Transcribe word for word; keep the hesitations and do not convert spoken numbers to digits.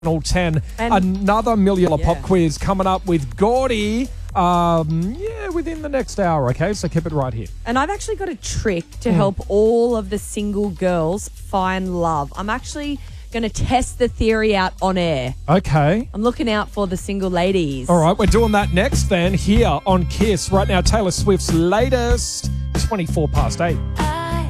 Channel ten. And- Another million dollar Yeah. pop quiz coming up with Gordy. Um, yeah, within the next hour. Okay, so keep it right here. And I've actually got a trick to Hmm. help all of the single girls find love. I'm actually going to test the theory out on air. Okay. I'm looking out for the single ladies. All right, we're doing that next then here on Kiss. Right now, Taylor Swift's latest, twenty-four past eight.